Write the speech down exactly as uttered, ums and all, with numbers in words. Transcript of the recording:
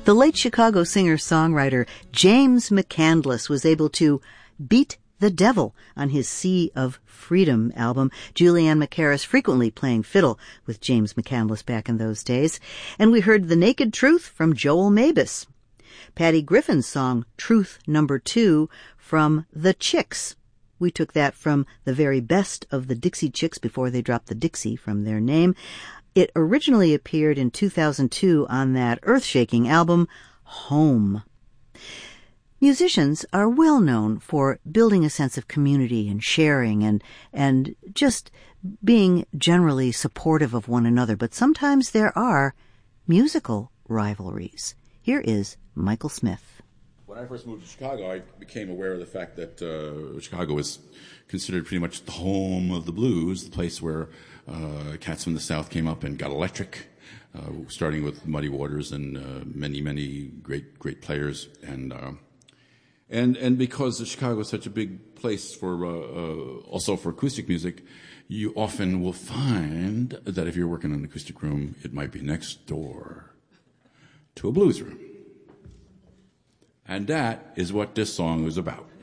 The late Chicago singer-songwriter James McCandless was able to beat the devil on his Sea of Freedom album. Julianne McCarris frequently playing fiddle with James McCandless back in those days. And we heard The Naked Truth from Joel Mabus. Patty Griffin's song Truth Number Two from The Chicks. We took that from the very best of the Dixie Chicks before they dropped the Dixie from their name. It originally appeared in two thousand two on that earth-shaking album, Home. Musicians are well known for building a sense of community and sharing and and just being generally supportive of one another, but sometimes there are musical rivalries. Here is Michael Smith. When I first moved to Chicago, I became aware of the fact that uh, Chicago was considered pretty much the home of the blues, the place where uh, cats from the South came up and got electric, uh, starting with Muddy Waters and uh, many, many great, great players. And uh, and and because Chicago is such a big place for uh, uh, also for acoustic music, you often will find that if you're working in an acoustic room, it might be next door to a blues room. And that is what this song is about.